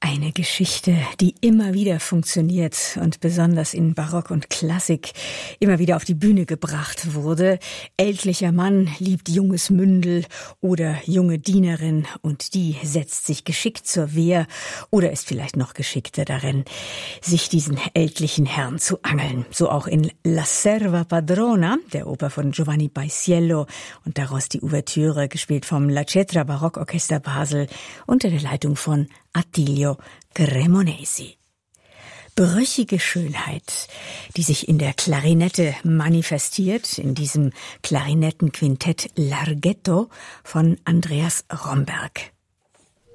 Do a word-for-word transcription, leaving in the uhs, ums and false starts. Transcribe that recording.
Eine Geschichte, die immer wieder funktioniert und besonders in Barock und Klassik immer wieder auf die Bühne gebracht wurde. Ältlicher Mann liebt junges Mündel oder junge Dienerin und die setzt sich geschickt zur Wehr oder ist vielleicht noch geschickter darin, sich diesen ältlichen Herrn zu angeln. So auch in La Serva Padrona, der Oper von Giovanni Paisiello und daraus die Ouvertüre, gespielt vom La Cetra Barockorchester Basel unter der Leitung von Attilio Cremonesi. Brüchige Schönheit, die sich in der Klarinette manifestiert, in diesem Klarinettenquintett Larghetto von Andreas Romberg.